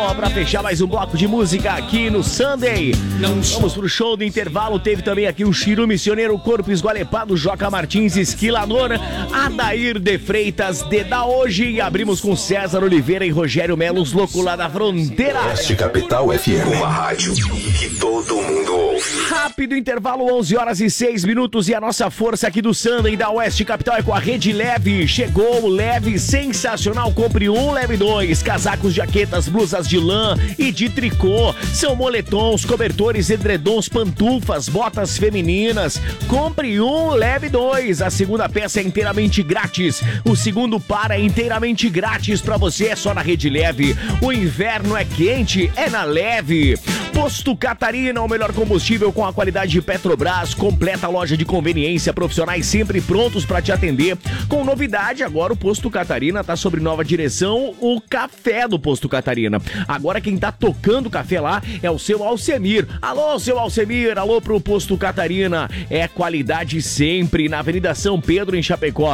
pra fechar mais um bloco de música aqui no Sunday. Vamos pro show do intervalo. Teve também aqui o Chiru Missioneiro, Corpo Esgualepado, Joca Martins, Esquilador, Adair de Freitas, Deda Hoje. E abrimos com César Oliveira e Rogério Melos, Louco lá da Fronteira. Oeste Capital FM, uma rádio que todo mundo ouve. Rápido intervalo, 11h06 e a nossa força aqui do Sunday da Oeste Capital é com a Rede Leve. Chegou o Leve sensacional, compre um, leve dois. Casacos, jaquetas, blusas de lã e de tricô. São moletons, cobertores, edredons, pantufas, botas femininas. Compre um, leve dois. A segunda peça é inteiramente grátis. O segundo par é inteiramente grátis pra você, é só na Rede Leve. O inverno é quente, é na Leve. Posto Catarina, o melhor combustível com a qualidade de Petrobras. Completa loja de conveniência, profissionais sempre prontos para te atender. Com novidade, agora o Posto Catarina tá sob nova direção, o café do Posto Catarina. Agora quem tá tocando o café lá é o seu Alcemir. Alô, seu Alcemir, alô pro Posto Catarina. É qualidade sempre, na Avenida São Pedro, em Chapecó,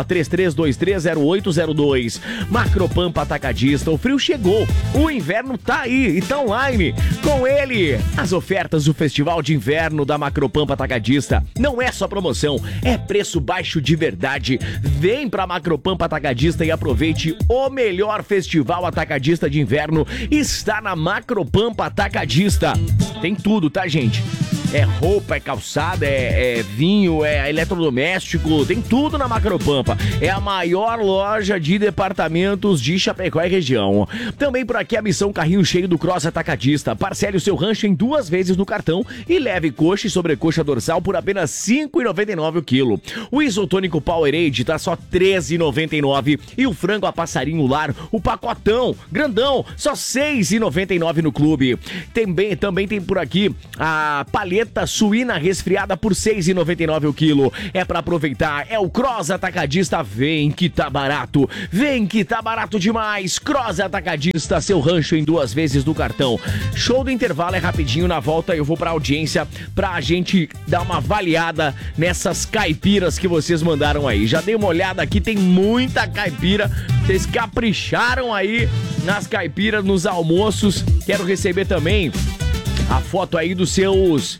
33230802. Macropampa Atacadista, o frio chegou, o inverno tá aí e tá online. Com ele, as ofertas do Festival de Inverno da Macropampa Atacadista. Não é só promoção, é preço baixo de verdade. Vem pra Macropampa Atacadista e aproveite o melhor festival atacadista de inverno. Está na Macropampa Atacadista. Tem tudo, tá, gente? É roupa, é calçada, é vinho, é eletrodoméstico, tem tudo na Macropampa. É a maior loja de departamentos de Chapecó e região. Também por aqui a missão Carrinho Cheio do Cross Atacadista. Parcele o seu rancho em 2 vezes no cartão e leve coxa e sobrecoxa dorsal por apenas R$ 5,99 o quilo. O isotônico Powerade tá só R$ 13,99 e o frango a passarinho lar, o pacotão grandão, só R$ 6,99 no clube. Também tem por aqui a paleta suína resfriada por R$ 6,99 o quilo. É pra aproveitar, é o Cross Atacadista. Vem que tá barato, vem que tá barato demais. Cross Atacadista, seu rancho em 2 vezes no cartão. Show do intervalo é rapidinho, na volta eu vou pra audiência pra gente dar uma avaliada nessas caipiras que vocês mandaram aí. Já dei uma olhada aqui, tem muita caipira, vocês capricharam aí nas caipiras, nos almoços. Quero receber também a foto aí dos seus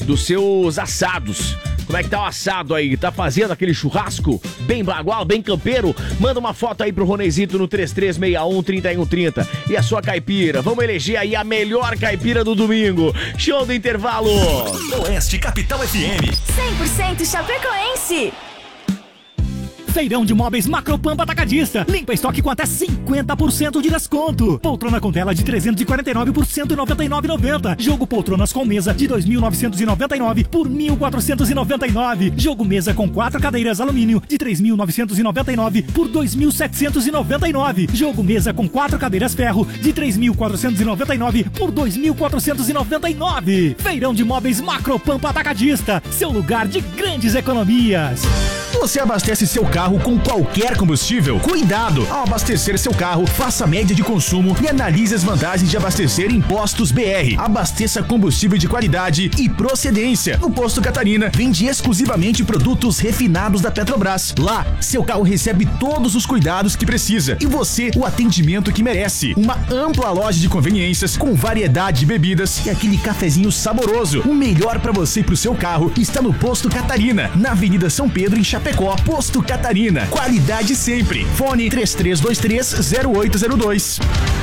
assados. Como é que tá o assado aí? Tá fazendo aquele churrasco bem bagual, bem campeiro? Manda uma foto aí pro Ronezito no 3361-3130. E a sua caipira? Vamos eleger aí a melhor caipira do domingo. Show do intervalo. Oeste Capital FM. 100% chapecoense. Feirão de móveis Macropampa Atacadista. Limpa estoque com até 50% de desconto. Poltrona com tela de 349 por R$ 199,90. Jogo poltronas com mesa de 2.999 por R$ 1.499. Jogo mesa com 4 cadeiras alumínio de 3.999 por R$ 2.799. Jogo mesa com 4 cadeiras ferro de 3.499 por R$ 2.499. Feirão de móveis Macropampa Atacadista. Seu lugar de grandes economias. Você abastece seu carro com qualquer combustível? Cuidado! Ao abastecer seu carro, faça a média de consumo e analise as vantagens de abastecer em Postos BR. Abasteça combustível de qualidade e procedência. O Posto Catarina vende exclusivamente produtos refinados da Petrobras. Lá, seu carro recebe todos os cuidados que precisa e você o atendimento que merece. Uma ampla loja de conveniências com variedade de bebidas e aquele cafezinho saboroso. O melhor para você e pro seu carro está no Posto Catarina, na Avenida São Pedro, em Chapecó. Posto Catarina, qualidade sempre. Fone 33230802.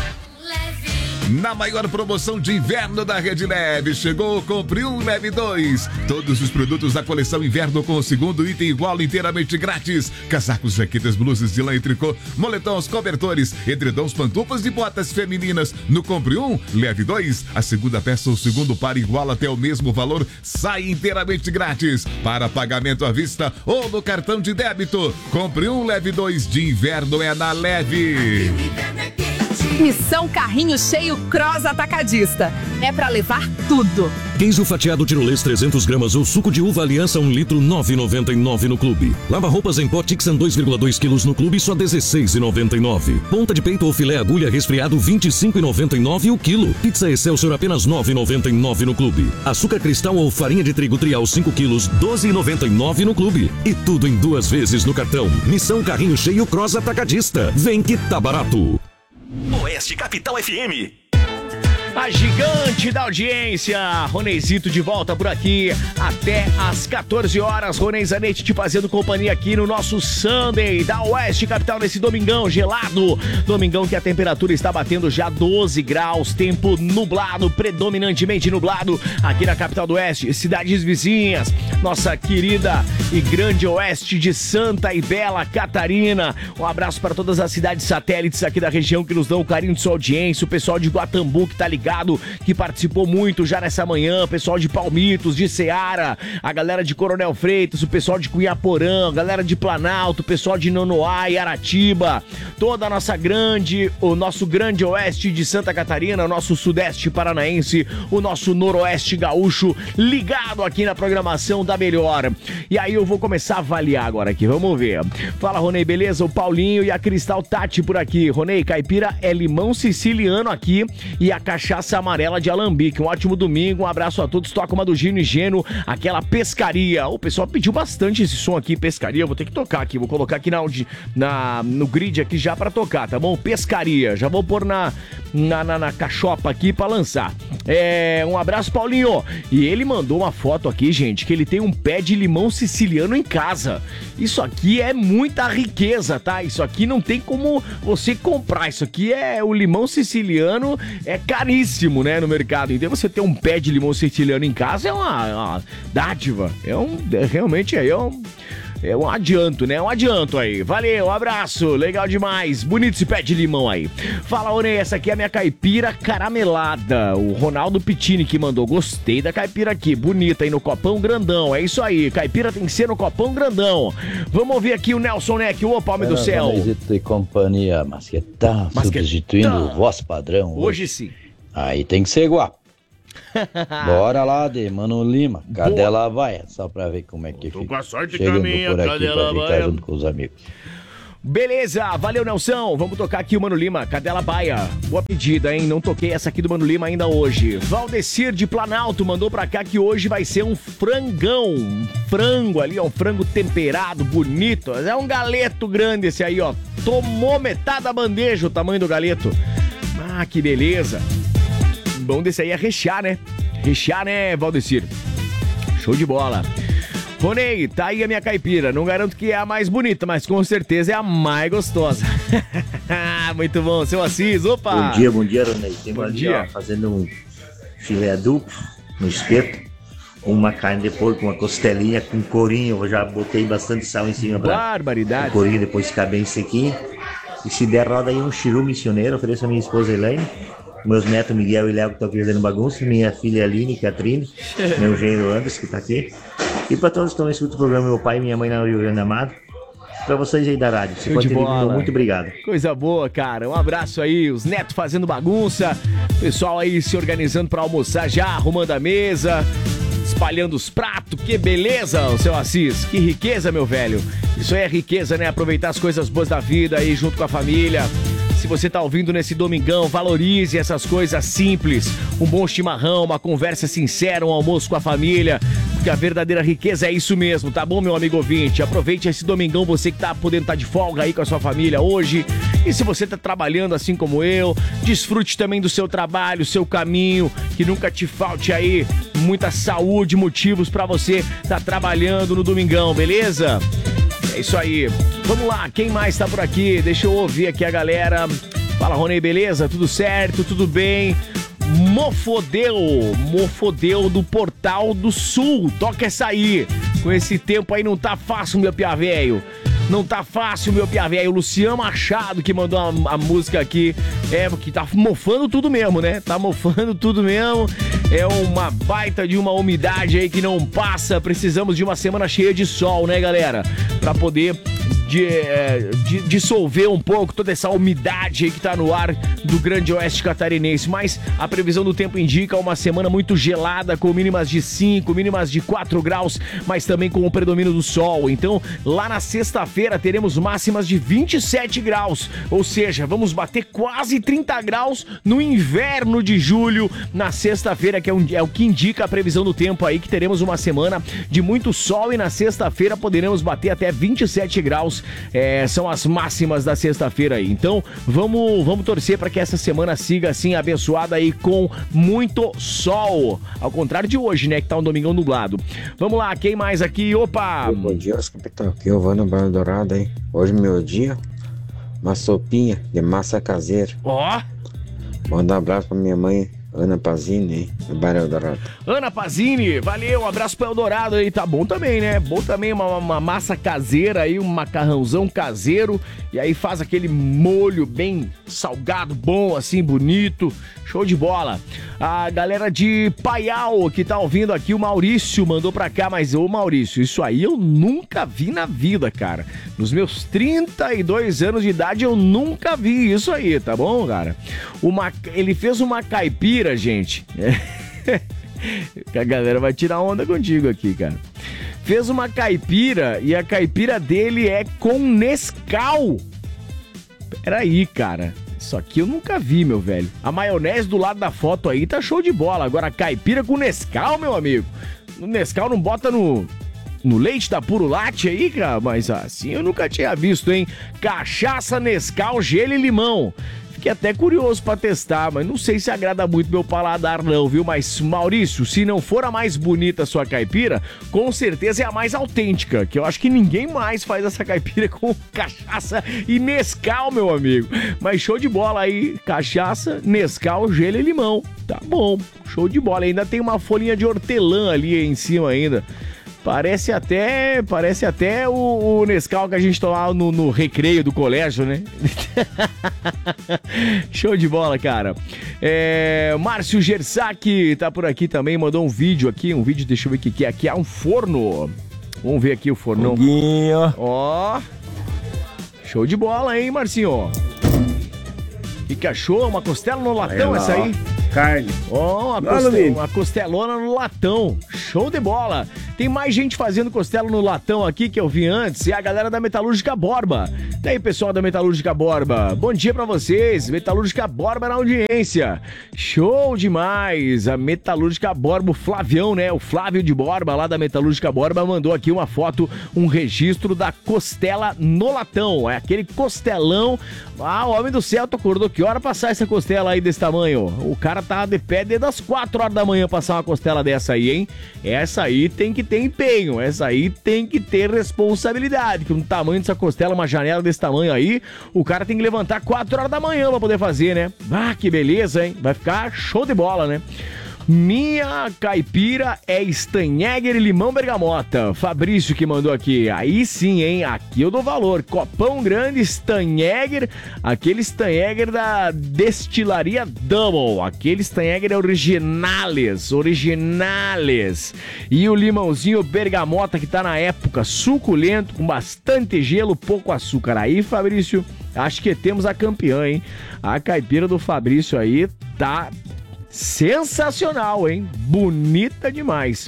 Na maior promoção de inverno da Rede Leve, chegou, compre um, leve dois. Todos os produtos da coleção inverno com o segundo item igual inteiramente grátis. Casacos, jaquetas, blusas de lã e tricô, moletons, cobertores, edredons, pantufas e botas femininas. No compre um, leve dois. A segunda peça ou segundo par igual até o mesmo valor, sai inteiramente grátis. Para pagamento à vista ou no cartão de débito. Compre um, leve dois. De inverno é na Leve. Missão Carrinho Cheio Cross Atacadista. É pra levar tudo. Queijo fatiado tirolês 300 gramas ou suco de uva Aliança 1 litro 9,99 no clube. Lava-roupas em pó Tixan 2,2 quilos no clube só 16,99. Ponta de peito ou filé agulha resfriado 25,99 o quilo. Pizza Excelsior apenas 9,99 no clube. Açúcar cristal ou farinha de trigo trial 5 quilos 12,99 no clube. E tudo em 2 vezes no cartão. Missão Carrinho Cheio Cross Atacadista. Vem que tá barato. Oeste Capital FM. A gigante da audiência, Ronezito de volta por aqui até às 14 horas. Ronei Zanetti te fazendo companhia aqui no nosso Sunday da Oeste Capital nesse domingão gelado. Domingão que a temperatura está batendo já 12 graus, tempo nublado, predominantemente nublado aqui na capital do Oeste, cidades vizinhas. Nossa querida e grande Oeste de Santa e Bela Catarina. Um abraço para todas as cidades satélites aqui da região que nos dão o carinho de sua audiência. O pessoal de Guatambu que tá ligado, que participou muito já nessa manhã, pessoal de Palmitos, de Ceará, a galera de Coronel Freitas, o pessoal de Cunhaporã, a galera de Planalto, o pessoal de Nonoá e Aratiba, toda a nossa o nosso grande oeste de Santa Catarina, o nosso sudeste paranaense, o nosso noroeste gaúcho, ligado aqui na programação da melhor. E aí eu vou começar a avaliar agora aqui, vamos ver. Fala, Ronei, beleza? O Paulinho e a Cristal Tati por aqui. Ronei, caipira é limão siciliano aqui e a cachaça amarela de alambique. Um ótimo domingo, um abraço a todos. Toca uma do Gino e Geno, aquela pescaria. O pessoal pediu bastante esse som aqui, pescaria. Eu vou ter que tocar aqui, vou colocar aqui no grid aqui já pra tocar, tá bom? Pescaria, já vou pôr na cachopa aqui pra lançar. Um abraço, Paulinho. E ele mandou uma foto aqui, gente, que ele tem um pé de limão siciliano em casa. Isso aqui é muita riqueza, tá? Isso aqui não tem como você comprar. Isso aqui o limão siciliano é caríssimo, né, no mercado. Então você ter um pé de limão siciliano em casa é uma dádiva. Realmente é um adianto, né? Um adianto aí. Valeu, um abraço. Legal demais. Bonito esse pé de limão aí. Fala, Rony, essa aqui é a minha caipira caramelada. O Ronaldo Pittini que mandou. Gostei da caipira aqui. Bonita aí no copão grandão. É isso aí. Caipira tem que ser no copão grandão. Vamos ouvir aqui o Nelson Neck. Ô, palme do céu. Ronezito e companhia. Masquetão, substituindo o voz padrão. Hoje sim. Aí tem que ser igual. Bora lá de Mano Lima, Cadela Baia, só pra ver como é que fica. Com a sorte chegando caminha, por aqui Cadela pra ficar junto com os amigos. Beleza, valeu, Nelson. Vamos tocar aqui o Mano Lima, Cadela Baia. Boa pedida, hein? Não toquei essa aqui do Mano Lima ainda hoje. Valdecir de Planalto mandou pra cá que hoje vai ser um frangão. Um frango ali, ó, um frango temperado, bonito. É um galeto grande esse aí, ó. Tomou metade da bandeja o tamanho do galeto. Ah, que beleza. Bom desse aí é rechear, né? Rechear, né, Valdecir? Show de bola. Ronei, tá aí a minha caipira. Não garanto que é a mais bonita, mas com certeza é a mais gostosa. Muito bom, seu Assis. Opa! Bom dia, Ronei. Tem bom ali, dia. Ó, fazendo um filé duplo no espeto. Uma carne de porco, uma costelinha com corinho. Eu já botei bastante sal em cima pra barbaridade. O corinho depois ficar bem sequinho. E se der, roda aí um chiru missioneiro. Ofereço a minha esposa Elaine. Meus netos Miguel e Léo que estão aqui fazendo bagunça, minha filha Aline, Catrine, meu genro Anderson que está aqui, e para todos que estão escutando o programa, meu pai e minha mãe na Rio Grande do Amado, para vocês aí da rádio. Show de bola. Muito obrigado. Coisa boa, cara. Um abraço aí, os netos fazendo bagunça, pessoal aí se organizando para almoçar já, arrumando a mesa, espalhando os pratos. Que beleza, o seu Assis. Que riqueza, meu velho. Isso aí é riqueza, né? Aproveitar as coisas boas da vida aí junto com a família. Se você tá ouvindo nesse domingão, valorize essas coisas simples. Um bom chimarrão, uma conversa sincera, um almoço com a família. Porque a verdadeira riqueza é isso mesmo, tá bom, meu amigo ouvinte? Aproveite esse domingão, você que tá podendo estar de folga aí com a sua família hoje. E se você tá trabalhando assim como eu, desfrute também do seu trabalho, seu caminho. Que nunca te falte aí muita saúde, motivos pra você tá trabalhando no domingão, beleza? É isso aí. Vamos lá, quem mais tá por aqui? Deixa eu ouvir aqui a galera. Fala, Rony, beleza? Tudo certo? Tudo bem? Mofodeu do Portal do Sul. Toca essa aí. Com esse tempo aí não tá fácil, meu piá velho. Não tá fácil, meu piá velho. O Luciano Machado que mandou a música aqui. Que tá mofando tudo mesmo, né? Tá mofando tudo mesmo. É uma baita de uma umidade aí que não passa. Precisamos de uma semana cheia de sol, né, galera? Pra poder dissolver um pouco toda essa umidade aí que tá no ar do grande oeste catarinense. Mas a previsão do tempo indica uma semana muito gelada, com mínimas de 5, mínimas de 4 graus, mas também com o predomínio do sol. Então, lá na sexta-feira teremos máximas de 27 graus, ou seja, vamos bater quase 30 graus no inverno de julho, na sexta-feira, que é o que indica a previsão do tempo aí, que teremos uma semana de muito sol e na sexta-feira poderemos bater até 27 graus graus são as máximas da sexta-feira aí. Então, vamos torcer para que essa semana siga assim, abençoada aí com muito sol. Ao contrário de hoje, né, que tá um domingão nublado. Vamos lá, quem mais aqui? Opa! Bom dia, os capitão. Aqui é o Vano Barra Dourado, hein? Hoje meu dia, uma sopinha de massa caseira. Ó! Manda um abraço pra minha mãe, Ana Pazini, hein? Do Barra Eldorado. Ana Pazini, valeu, um abraço pro Eldorado aí, tá bom também, né? Bom também uma massa caseira aí, um macarrãozão caseiro, e aí faz aquele molho bem salgado, bom, assim, bonito, show de bola. A galera de Paial que tá ouvindo aqui, o Maurício mandou pra cá, mas ô Maurício, isso aí eu nunca vi na vida, cara. Nos meus 32 anos de idade eu nunca vi isso aí, tá bom, cara? Ele fez uma caipira, gente. A galera vai tirar onda contigo aqui, cara. Fez uma caipira e a caipira dele é com Nescau. Peraí, cara. Isso aqui eu nunca vi, meu velho. A maionese do lado da foto aí tá show de bola. Agora a caipira com Nescau, meu amigo. O Nescau não bota no leite da Puro Latte aí, cara? Mas assim eu nunca tinha visto, hein? Cachaça, Nescau, gelo e limão. Fiquei até curioso pra testar, mas não sei se agrada muito meu paladar não, viu? Mas, Maurício, se não for a mais bonita a sua caipira, com certeza é a mais autêntica, que eu acho que ninguém mais faz essa caipira com cachaça e Nescau, meu amigo. Mas show de bola aí, cachaça, Nescau, gelo e limão. Tá bom, show de bola. Ainda tem uma folhinha de hortelã ali em cima ainda. Parece até o Nescau que a gente tomava no recreio do colégio, né? Show de bola, cara. Márcio Gersac tá por aqui também, mandou um vídeo, deixa eu ver o que é. Aqui é um forno. Vamos ver aqui o fornão. Ó. Show de bola, hein, Marcinho? O que achou? Uma costela no latão essa aí? Carne. Ó, uma costelona no latão. Show de bola. Tem mais gente fazendo costela no latão aqui que eu vi antes. É a galera da Metalúrgica Borba. Daí, pessoal da Metalúrgica Borba. Bom dia pra vocês. Metalúrgica Borba na audiência. Show demais. A Metalúrgica Borba, o Flavião, né? O Flávio de Borba, lá da Metalúrgica Borba, mandou aqui uma foto, um registro da costela no latão. É aquele costelão. Ah, homem do céu, tu acordou que hora passar essa costela aí desse tamanho? O cara tá de pé desde as 4 horas da manhã passar uma costela dessa aí, hein? Essa aí tem que ter empenho, essa aí tem que ter responsabilidade, que no tamanho dessa costela, uma janela desse tamanho aí, o cara tem que levantar 4 horas da manhã pra poder fazer, né? Ah, que beleza, hein? Vai ficar show de bola, né? Minha caipira é Steinegger e limão bergamota. Fabrício que mandou aqui. Aí sim, hein? Aqui eu dou valor. Copão grande, Steinegger. Aquele Steinegger da destilaria Double. Aquele Steinegger originales. E o limãozinho bergamota que tá na época. Suculento, com bastante gelo, pouco açúcar. Aí, Fabrício, acho que temos a campeã, hein? A caipira do Fabrício aí tá sensacional, hein? Bonita demais.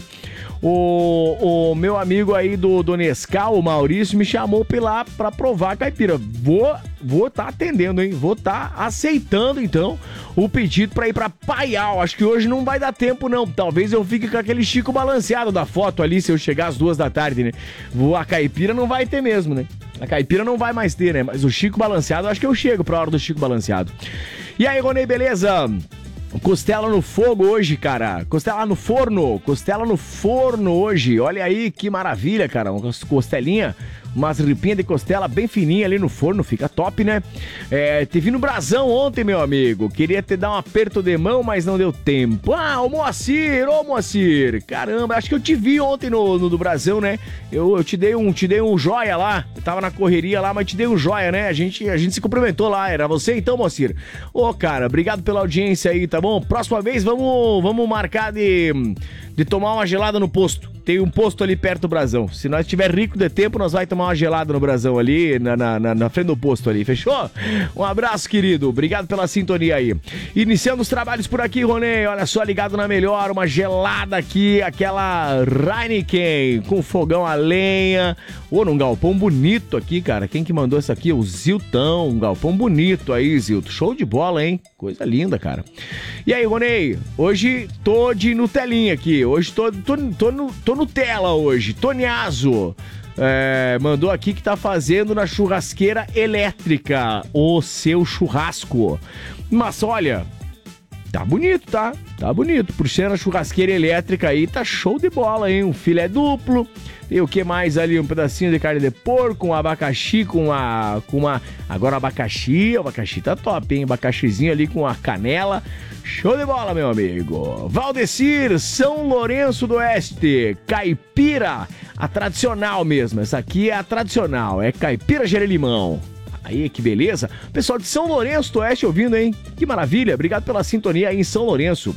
O meu amigo aí do Nescau, o Maurício, me chamou pra provar a caipira. Vou tá atendendo, hein? Vou tá aceitando, então, o pedido pra ir pra Paial. Acho que hoje não vai dar tempo, não. Talvez eu fique com aquele Chico balanceado da foto ali, se eu chegar às 2 da tarde, né? A caipira não vai ter mesmo, né? A caipira não vai mais ter, né? Mas o Chico balanceado, acho que eu chego pra hora do Chico balanceado. E aí, Ronei, beleza? Costela no fogo hoje, cara. Costela no forno hoje. Olha aí que maravilha, cara. Uma costelinha, umas ripinhas de costela bem fininha ali no forno, fica top, né? Te vi no Brasão ontem, meu amigo. Queria te dar um aperto de mão, mas não deu tempo. Ah, ô Moacir. Caramba, acho que eu te vi ontem no do Brasão, né? Eu te dei um joia lá. Eu tava na correria lá, mas te dei um joia, né? A gente se cumprimentou lá. Era você então, Moacir? Ô, cara, obrigado pela audiência aí, tá bom? Próxima vez vamos marcar de tomar uma gelada no posto. Tem um posto ali perto do Brasão. Se nós estiver rico de tempo, nós vai tomar uma gelada no Brasão ali, na frente do posto ali, fechou? Um abraço, querido. Obrigado pela sintonia aí. Iniciando os trabalhos por aqui, Ronei. Olha só, ligado na melhor, uma gelada aqui, aquela Heineken com fogão a lenha. Num galpão bonito aqui, cara. Quem que mandou isso aqui? O Ziltão. Um galpão bonito aí, Zilton. Show de bola, hein? Coisa linda, cara. E aí, Ronei? Hoje tô de Nutelinha aqui. Hoje tô Nutella hoje. Toniazo. mandou aqui que tá fazendo na churrasqueira elétrica o seu churrasco. Mas olha, tá bonito, tá? Tá bonito. Por ser na churrasqueira elétrica aí, tá show de bola, hein? Um filé duplo. E o que mais ali? Um pedacinho de carne de porco, um abacaxi com uma... Agora o abacaxi tá top, hein? Abacaxizinho ali com a canela. Show de bola, meu amigo. Valdecir, São Lourenço do Oeste. Caipira, a tradicional mesmo. Essa aqui é a tradicional. É caipira gerelimão. Aí, que beleza. Pessoal de São Lourenço do Oeste ouvindo, hein? Que maravilha. Obrigado pela sintonia aí em São Lourenço.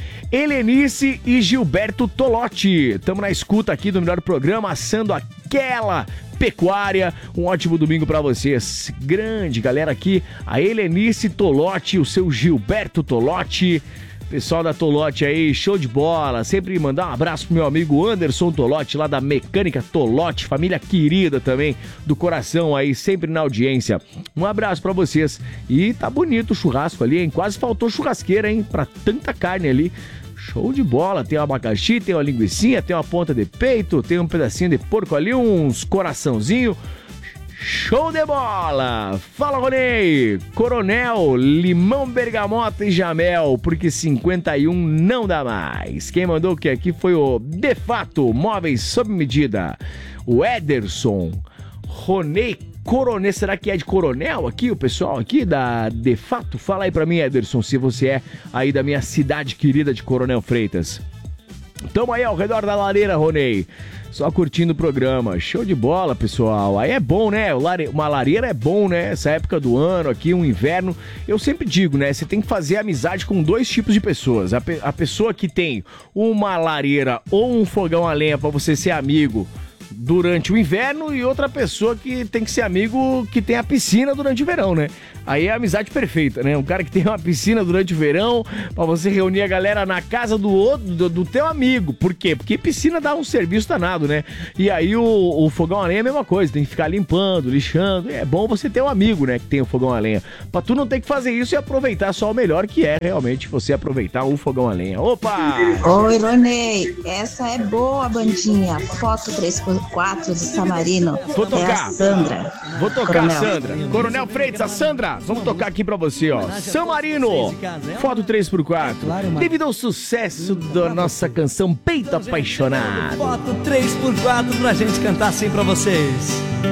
Helenice e Gilberto Tolotti. Estamos na escuta aqui do melhor programa, assando aquela pecuária. Um ótimo domingo pra vocês. Grande galera aqui. A Helenice Tolotti, o seu Gilberto Tolotti. Pessoal da Tolotti aí, show de bola. Sempre mandar um abraço pro meu amigo Anderson Tolotti, lá da Mecânica Tolotti, família querida também, do coração aí, sempre na audiência. Um abraço pra vocês. E tá bonito o churrasco ali, hein? Quase faltou churrasqueira, hein? Pra tanta carne ali. Show de bola, tem um abacaxi, tem uma linguicinha, tem uma ponta de peito, tem um pedacinho de porco ali, uns coraçãozinho. Show de bola! Fala, Ronei! Coronel, limão, bergamota e jamel, porque 51 não dá mais. Quem mandou que aqui foi o De Fato, móveis sob medida. O Ederson, Ronei Coronel, será que é de Coronel aqui, o pessoal aqui da De Fato? Fala aí pra mim, Ederson, se você é aí da minha cidade querida de Coronel Freitas. Tamo aí ao redor da lareira, Ronei. Só curtindo o programa. Show de bola, pessoal. Aí é bom, né? Uma lareira é bom, né? Essa época do ano aqui, um inverno. Eu sempre digo, né? Você tem que fazer amizade com dois tipos de pessoas. A pessoa que tem uma lareira ou um fogão a lenha pra você ser amigo durante o inverno, e outra pessoa que tem que ser amigo que tem a piscina durante o verão, né? Aí é a amizade perfeita, né? Um cara que tem uma piscina durante o verão, pra você reunir a galera na casa do teu amigo. Por quê? Porque piscina dá um serviço danado, né? E aí o fogão a lenha é a mesma coisa, tem que ficar limpando, lixando. É bom você ter um amigo, né, que tem o fogão a lenha, pra tu não ter que fazer isso e aproveitar só o melhor, que é realmente você aproveitar o fogão a lenha. Opa! Oi, Ronei, essa é boa, bandinha. Foto 3x4 do Samarino. Vou tocar. É a Sandra. Vou tocar, Coronel. Sandra. Coronel Freitas, a Sandra. Vamos tocar aqui pra você, ó. San Marino, foto 3x4. Devido ao sucesso da nossa canção Peito Apaixonado. Foto 3x4 pra gente cantar assim pra vocês.